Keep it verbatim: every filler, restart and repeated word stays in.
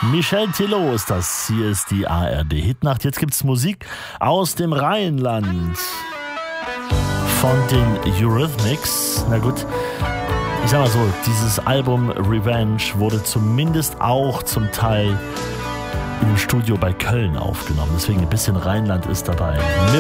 Michel Tello ist das. Hier ist die A R D Hitnacht. Jetzt gibt's Musik aus dem Rheinland. Von den Eurythmics. Na gut, ich sag mal so, dieses Album Revenge wurde zumindest auch zum Teil im Studio bei Köln aufgenommen. Deswegen ein bisschen Rheinland ist dabei.